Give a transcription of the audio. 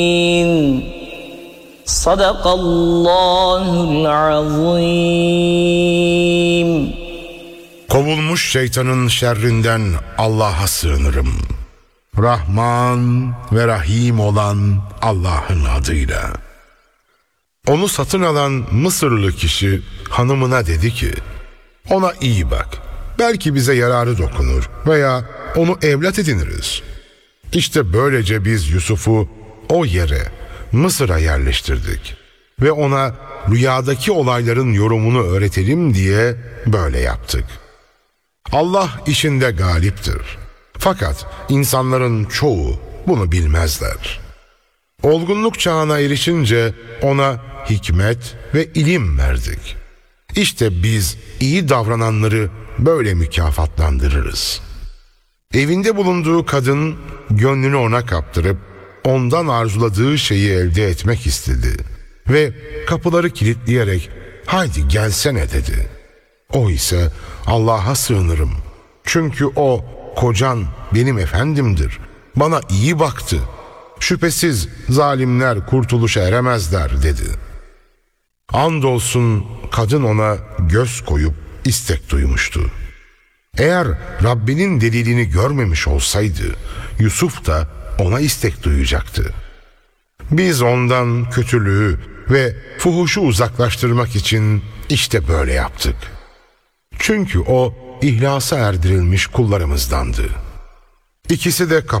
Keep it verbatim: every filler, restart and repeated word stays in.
Sadakallahul azim. Kovulmuş şeytanın şerrinden Allah'a sığınırım. Rahman ve Rahim olan Allah'ın adıyla. Onu satın alan Mısırlı kişi hanımına dedi ki, ona iyi bak, belki bize yararı dokunur veya onu evlat ediniriz. İşte böylece biz Yusuf'u o yere, Mısır'a yerleştirdik ve ona rüyadaki olayların yorumunu öğretelim diye böyle yaptık. Allah işinde galiptir. Fakat insanların çoğu bunu bilmezler. Olgunluk çağına erişince ona hikmet ve ilim verdik. İşte biz iyi davrananları böyle mükafatlandırırız. Evinde bulunduğu kadın gönlünü ona kaptırıp ondan arzuladığı şeyi elde etmek istedi ve kapıları kilitleyerek haydi gelsene dedi. O ise Allah'a sığınırım. Çünkü o kocan benim efendimdir. Bana iyi baktı. Şüphesiz zalimler kurtuluşa eremezler dedi. Andolsun kadın ona göz koyup istek duymuştu. Eğer Rabbinin delilini görmemiş olsaydı Yusuf da ona istek duyacaktı. Biz ondan kötülüğü ve fuhuşu uzaklaştırmak için işte böyle yaptık. Çünkü o ihlasa erdirilmiş kullarımızdandı. İkisi de